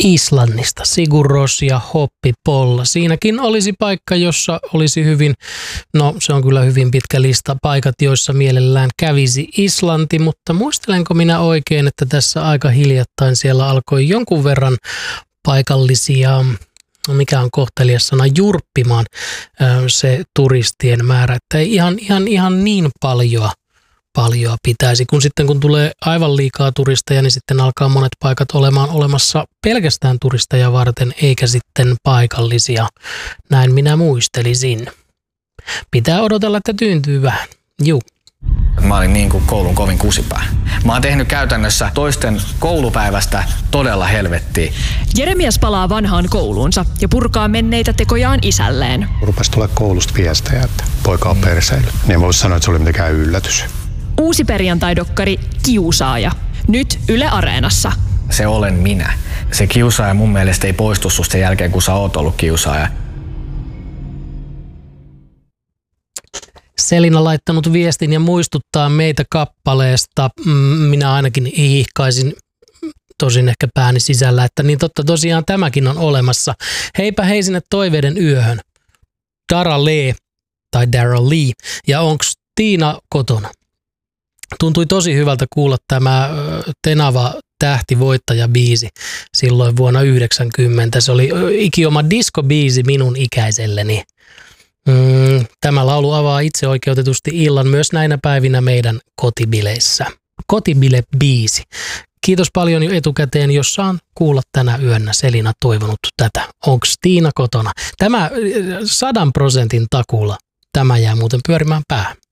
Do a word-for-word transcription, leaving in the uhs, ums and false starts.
Islannista, Sigur Rós ja Hoppipolla. Siinäkin olisi paikka, jossa olisi hyvin, no se on kyllä hyvin pitkä lista paikat, joissa mielellään kävisi Islanti, mutta muistelenko minä oikein, että tässä aika hiljattain siellä alkoi jonkun verran paikallisia, no mikä on kohtelias sana, jurppimaan se turistien määrä, että ei ihan, ihan, ihan niin paljon paljon pitäisi, kun sitten kun tulee aivan liikaa turisteja, niin sitten alkaa monet paikat olemaan olemassa pelkästään turisteja varten, eikä sitten paikallisia. Näin minä muistelisin. Pitää odotella, että tyyntyy vähän. Juu. Mä olin niin kuin koulun kovin kusipää. Mä oon tehnyt käytännössä toisten koulupäivästä todella helvettiä. Jeremias palaa vanhaan kouluunsa ja purkaa menneitä tekojaan isälleen. Rupesi tulla koulusta viestejä, että poika on perseillyt. Niin mä voisin sanoa, että se oli mitenkään yllätys. Uusi perjantai-dokkari Kiusaaja. Nyt Yle Areenassa. Se olen minä. Se kiusaaja mun mielestä ei poistu susta sen jälkeen, kun sä oot ollut kiusaaja. Selina laittanut viestin ja muistuttaa meitä kappaleesta. Minä ainakin hiihkaisin, tosin ehkä pääni sisällä, että niin totta tosiaan tämäkin on olemassa. Heipä hei sinne toiveiden yöhön. Dara Lee tai Dara Lee. Ja onks Tiina kotona? Tuntui tosi hyvältä kuulla tämä Tenava tähtivoittaja-biisi silloin vuonna yhdeksänkymmentä. Se oli ikioma diskobiisi minun ikäiselleni. Mm, tämä laulu avaa itseoikeutetusti illan myös näinä päivinä meidän kotibileissä. Kotibile-biisi. Kiitos paljon jo etukäteen, jos saan kuulla tänä yönä. Selina toivonut tätä. Onks Tiina kotona? Tämä sadan prosentin takuulla. Tämä jää muuten pyörimään päähän.